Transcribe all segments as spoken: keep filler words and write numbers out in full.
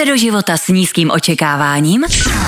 Jděte do života s nízkým očekáváním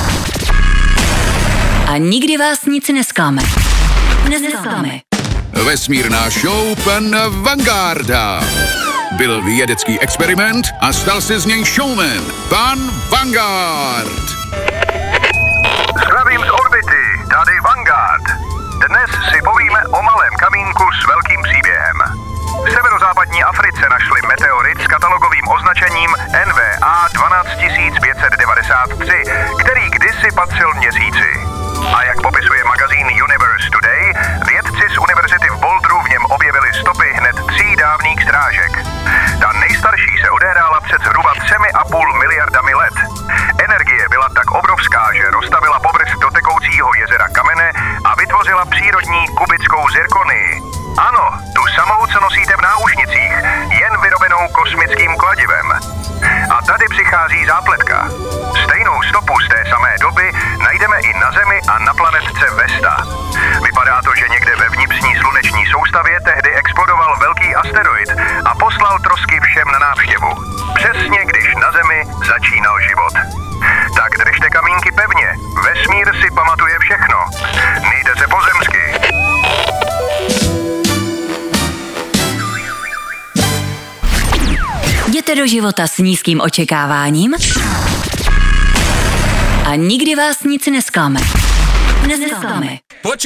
a nikdy vás nic nesklame. Nesklame. Vesmírná show pana Vangarda. Byl vědecký experiment a stal se z něj showman. Pan Vangard. Zdravím z orbity, tady Vanguard. Dnes si povíme o malém kamínku s velkým příběhem. V severozápadní Africe našli meteorit s katalogovým označením N V A dvanáct tisíc pět set devadesát tři, který kdysi patřil Měsíci. A jak popisuje magazín Universe Today, vědci z univerzity v Boulderu v něm objevili stopy hned tří dávných strážek. Ta nejstarší se odehrála před zhruba třemi a půl miliardami let. Energie byla tak obrovská, že roztavila povrch do tekoucího jezera kamene a vytvořila přírodní kubickou zirkonii. Ano, tu samou, co nosíte v náušnicích, jen vyrobenou kosmickým kladivem. A tady přichází zápletka. Stejnou stopu z té samé doby najdeme i na Zemi a na planetce Vesta. Vypadá to, že někde ve vnitřní sluneční soustavě tehdy explodoval velký asteroid a poslal trosky všem na návštěvu. Přesně když na Zemi začínal život. Tak držte kamínky pevně, vesmír si pamatuje všechno. Mějte se pozemsky. Jděte do života s nízkým očekáváním a nikdy vás nic nesklame. Nesklame.